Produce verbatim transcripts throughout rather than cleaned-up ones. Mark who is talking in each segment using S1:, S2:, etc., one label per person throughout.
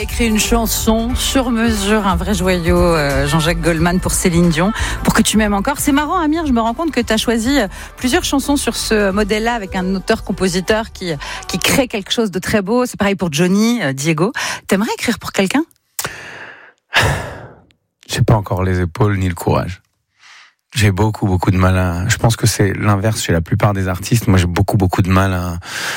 S1: Écrit une chanson sur mesure, un vrai joyau, euh, Jean-Jacques Goldman pour Céline Dion, pour que tu m'aimes encore. C'est marrant, Amir, je me rends compte que tu as choisi plusieurs chansons sur ce modèle-là avec un auteur-compositeur qui, qui crée quelque chose de très beau. C'est pareil pour Johnny, euh, Diego. T'aimerais écrire pour quelqu'un ?
S2: J'ai pas encore les épaules ni le courage. J'ai beaucoup, beaucoup de mal à... Je pense que c'est l'inverse chez la plupart des artistes. Moi, j'ai beaucoup, beaucoup de mal à...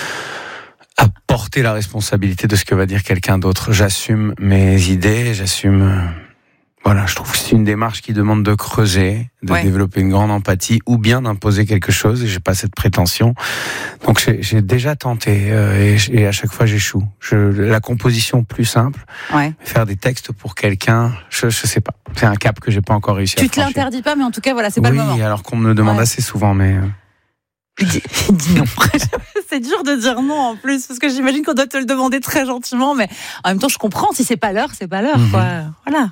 S2: à porter la responsabilité de ce que va dire quelqu'un d'autre. J'assume mes idées, j'assume... Euh, voilà, je trouve que c'est une démarche qui demande de creuser, de ouais. développer une grande empathie, ou bien d'imposer quelque chose, et j'ai pas cette prétention. Donc j'ai, j'ai déjà tenté, euh, et, et à chaque fois j'échoue. Je, la composition plus simple,
S1: ouais.
S2: faire des textes pour quelqu'un, je, je sais pas. C'est un cap que j'ai pas encore réussi
S1: tu
S2: à franchir.
S1: Tu te l'interdis pas, mais en tout cas, voilà, c'est
S2: oui,
S1: pas le moment.
S2: Oui, alors qu'on me le demande ouais. assez souvent, mais... Euh...
S1: Il dit, il dit non. C'est dur de dire non en plus, parce que j'imagine qu'on doit te le demander très gentiment, mais en même temps, je comprends. Si c'est pas l'heure, c'est pas l'heure, mm-hmm. quoi. Voilà.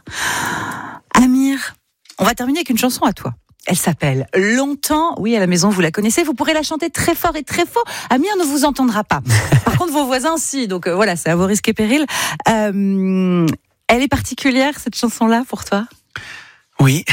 S1: Amir, on va terminer avec une chanson à toi. Elle s'appelle Longtemps. Oui, à la maison, vous la connaissez. Vous pourrez la chanter très fort et très faux. Amir ne vous entendra pas. Par contre, vos voisins, si. Donc euh, voilà, c'est à vos risques et périls. Euh, elle est particulière, cette chanson-là, pour toi ?
S2: Oui.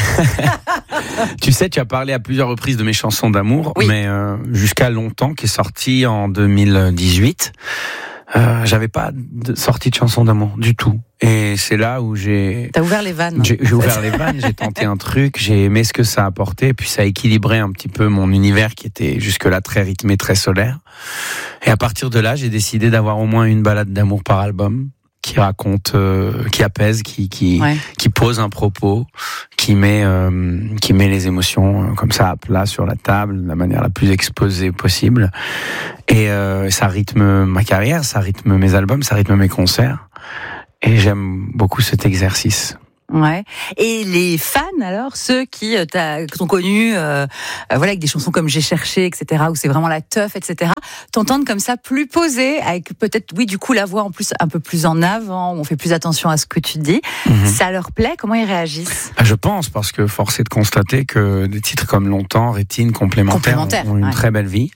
S2: Tu sais, tu as parlé à plusieurs reprises de mes chansons d'amour,
S1: oui.
S2: mais euh, jusqu'à Longtemps, qui est sorti en deux mille dix-huit, euh, j'avais pas de sortie de chanson d'amour du tout. Et c'est là où j'ai...
S1: T'as ouvert les vannes.
S2: J'ai, j'ai ouvert les vannes, j'ai tenté un truc, j'ai aimé ce que ça apportait, puis ça a équilibré un petit peu mon univers qui était jusque-là très rythmé, très solaire. Et à partir de là, j'ai décidé d'avoir au moins une balade d'amour par album, qui raconte, euh, qui apaise, qui qui ouais. qui pose un propos, qui met euh, qui met les émotions euh, comme ça à plat sur la table de la manière la plus exposée possible. Et euh, ça rythme ma carrière, ça rythme mes albums, ça rythme mes concerts. Et j'aime beaucoup cet exercice.
S1: Ouais. Et les fans, alors, ceux qui euh, t'ont connu, euh, euh, voilà, avec des chansons comme J'ai cherché, et cetera, où c'est vraiment la teuf, et cetera, t'entendent comme ça, plus posé, avec peut-être, oui, du coup, la voix en plus un peu plus en avant, où on fait plus attention à ce que tu dis. Mm-hmm. Ça leur plaît ? Comment ils réagissent ?
S2: Je pense, parce que force est de constater que des titres comme Longtemps, Rétine, Complémentaire, Complémentaire ont une ouais. très belle vie.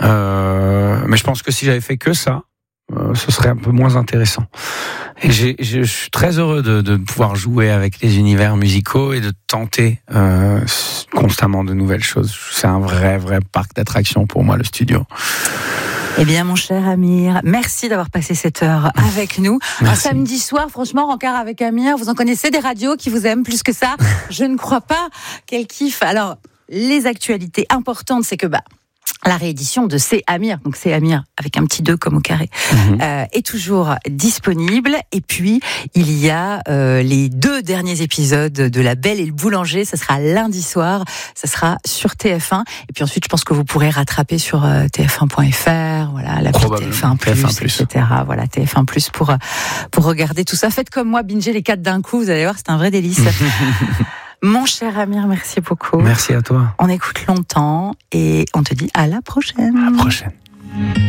S2: Euh, mais je pense que si j'avais fait que ça, Euh, ce serait un peu moins intéressant. Et j'ai, je suis très heureux de, de pouvoir jouer avec les univers musicaux et de tenter euh, constamment de nouvelles choses. C'est un vrai, vrai parc d'attractions pour moi, le studio.
S1: Eh bien, mon cher Amir, merci d'avoir passé cette heure avec nous. Merci. Un samedi soir, franchement, rencard avec Amir, vous en connaissez des radios qui vous aiment plus que ça ? Je ne crois pas. Quel kiff. Alors, les actualités importantes, c'est que, bah, la réédition de C'est Amir, donc C'est Amir avec un petit deux comme au carré, mmh. euh, est toujours disponible. Et puis il y a euh, les deux derniers épisodes de La Belle et le Boulanger. Ça sera lundi soir, ça sera sur T F un. Et puis ensuite, je pense que vous pourrez rattraper sur euh, T F un point F R, voilà, la T F un plus, et cetera. Voilà, T F un plus pour pour regarder tout ça. Faites comme moi, bingez les quatre d'un coup. Vous allez voir, c'est un vrai délice. Mon cher Amir, merci beaucoup.
S2: Merci à toi.
S1: On écoute Longtemps et on te dit à la prochaine.
S2: À la prochaine.